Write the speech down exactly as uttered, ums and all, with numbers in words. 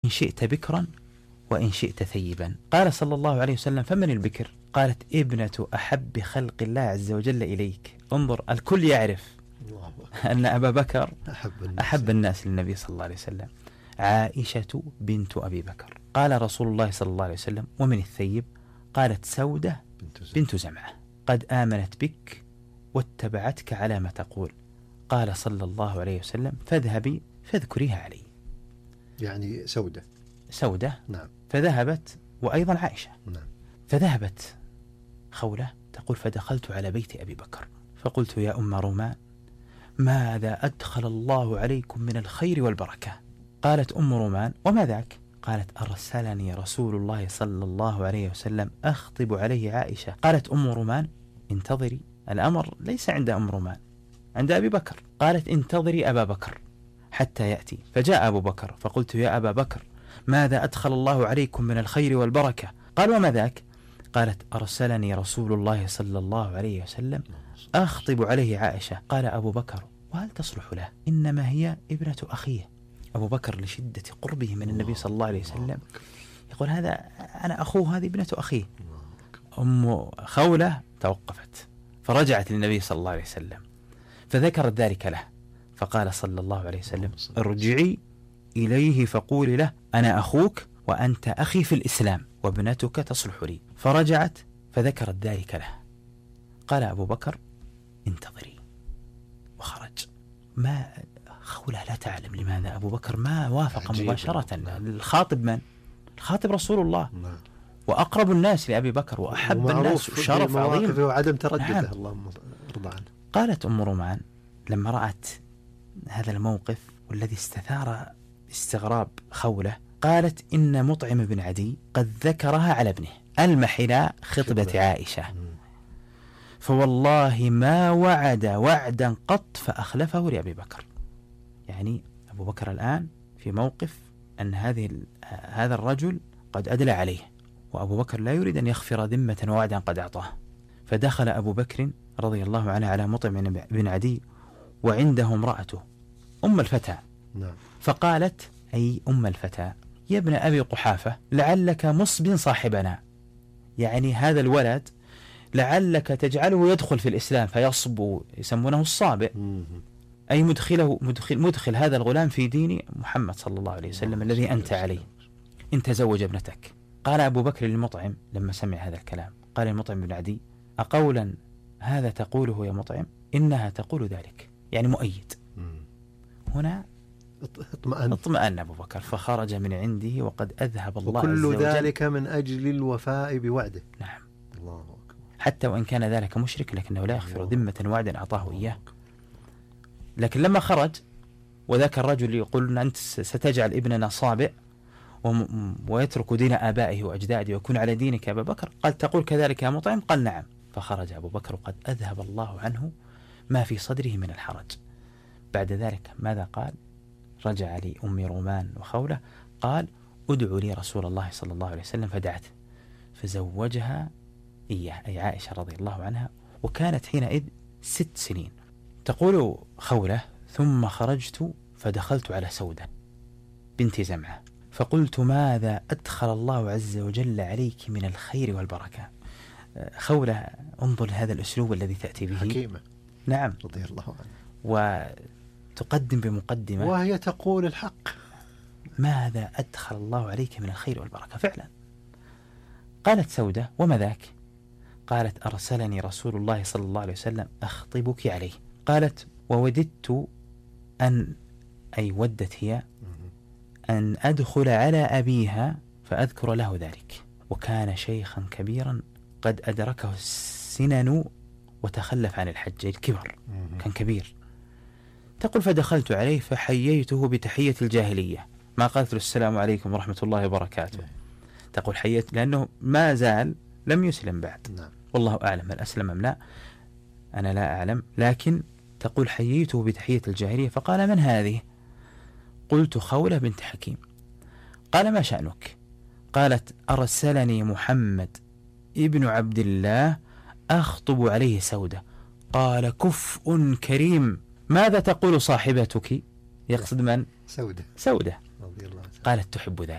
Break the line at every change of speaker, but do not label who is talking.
شئت بكرا وإن شئت ثيبا. قال صلى الله عليه وسلم: فمن البكر؟ قالت: ابنة أحب خلق الله عز وجل إليك. انظر، الكل يعرف أن أبا بكر أحب الناس, أحب الناس للنبي صلى الله عليه وسلم. عائشة بنت أبي بكر. قال رسول الله صلى الله عليه وسلم: ومن الثيب؟ قالت: سودة بنت زمعة، قد آمنت بك واتبعتك على ما تقول. قال صلى الله عليه وسلم: فاذهبي فاذكريها علي.
يعني سودة
سودة
نعم.
فذهبت، وأيضا عائشة
نعم.
فذهبت خولة تقول: فدخلت على بيت أبي بكر فقلت: يا أم رومان، ماذا أدخل الله عليكم من الخير والبركة؟ قالت أم رومان: وما ذاك؟ قالت: أرسلني رسول الله صلى الله عليه وسلم أخطب عليه عائشة. قالت أم رومان: انتظري، الأمر ليس عند أم رومان، عند أبي بكر. قالت: انتظري أبا بكر حتى يأتي. فجاء أبو بكر فقلت: يا أبا بكر، ماذا أدخل الله عليكم من الخير والبركة؟ قال: وما ذاك؟ قالت: أرسلني رسول الله صلى الله عليه وسلم أخطب عليه عائشة. قال أبو بكر: وهل تصلح له؟ إنما هي ابنة أخيه. أبو بكر لشدة قربه من النبي صلى الله عليه وسلم يقول: هذا أنا أخوه، هذه ابنة أخيه. أم خولة توقفت فرجعت للنبي صلى الله عليه وسلم فذكرت ذلك له، فقال صلى الله عليه وسلم: ارجعي إليه فقولي له: أنا أخوك وأنت أخي في الإسلام وابنتك تصلح لي. فرجعت فذكرت ذلك له. قال أبو بكر: انتظري، وخرج. ما خولة لا تعلم لماذا أبو بكر ما وافق مباشرة. الخاطب من؟ الخاطب رسول الله وأقرب الناس لأبي بكر وأحب الناس وشرف عظيم
وعدم تردده. نعم. اللهم ارضى عنه.
قالت أم رومان لما رأت هذا الموقف والذي استثار استغراب خولة، قالت: إن مطعم بن عدي قد ذكرها على ابنه المحلا خطبة عائشة، فوالله ما وعد وعدا قط فأخلفه لأبي بكر. يعني أبو بكر الآن في موقف أن هذه هذا الرجل قد أدلى عليه، وأبو بكر لا يريد أن يغفر ذمة ووعدا قد أعطاه. فدخل أبو بكر رضي الله عنه على مطعم بن عدي وعنده امرأته أم الفتى.
نعم.
فقالت: أي أم الفتى، يا ابن أبي قحافة، لعلك مصب صاحبنا، يعني هذا الولد لعلك تجعله يدخل في الإسلام فيصب، يسمونه الصابئ، أي مدخله مدخل, مدخل هذا الغلام في دين محمد صلى الله عليه وسلم الذي أنت عليه، إن تزوج ابنتك. قال أبو بكر للمطعم لما سمع هذا الكلام، قال المطعم بن عدي: أقولا هذا تقوله يا مطعم؟ إنها تقول ذلك، يعني مؤيد. هنا اطمأن اطمأن أبو بكر فخرج من عنده وقد أذهب الله عز وجل،
وكل ذلك من أجل الوفاء بوعده.
نعم.
الله أكبر.
حتى وإن كان ذلك مشرك لكنه لا يغفر ذمة وعدا أعطاه إياه. لكن لما خرج وذاك الرجل يقول: أنت ستجعل ابننا صابئ ويترك دين آبائه وأجداده ويكون على دينك يا أبا بكر، قال: تقول كذلك يا مطعم؟ قال: نعم. فخرج أبو بكر وقد أذهب الله عنه ما في صدره من الحرج. بعد ذلك ماذا قال؟ رجع لأم رومان وخولة قال: ادعوا لي رسول الله صلى الله عليه وسلم، فدعت فزوجها إياه، أي عائشة رضي الله عنها، وكانت حينئذ ست سنين. تقول خولة: ثم خرجت فدخلت على سودة بنت زمعة فقلت: ماذا أدخل الله عز وجل عليك من الخير والبركة؟ خولة انظر هذا الأسلوب الذي تأتي به،
حكيمة.
نعم
رضي الله عنها،
وتقدم بمقدمة
وهي تقول الحق.
ماذا أدخل الله عليك من الخير والبركة؟ فعلا. قالت سودة: وما ذاك؟ قالت: أرسلني رسول الله صلى الله عليه وسلم أخطبك عليه. قالت: ووددت أن، أي ودت هي، أن أدخل على أبيها فأذكر له ذلك، وكان شيخا كبيرا قد أدركه السنن وتخلف عن الحج، الكبر كان كبير. تقول: فدخلت عليه فحييته بتحية الجاهلية، ما قالت له السلام عليكم ورحمة الله وبركاته. تقول: حييت لأنه ما زال لم يسلم بعد.
نعم.
والله أعلم هل أسلم أم لا، أنا لا أعلم، لكن تقول: حييته بتحية الجاهلية. فقال: من هذه؟ قلت: خولة بنت حكيم. قال: ما شأنك؟ قالت: أرسلني محمد ابن عبد الله أخطب عليه سودة. قال: كفء كريم، ماذا تقول صاحبتك؟ يقصد من؟
سودة.
سودة.
رضي الله عنها.
قالت: تحب ذلك.